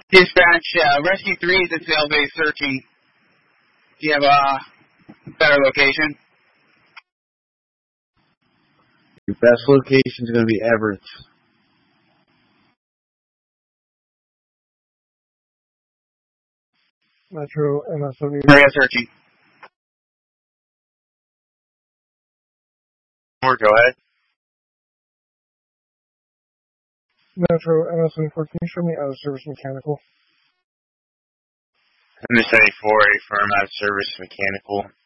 Dispatch, Rescue 3 is at Sailbase searching. Do you have a better location? Your best location is going to be Everett. Metro MSW. Area searching. Or go ahead. Metro MSW, can you show me out of service mechanical? MS-74, a firm out of service mechanical.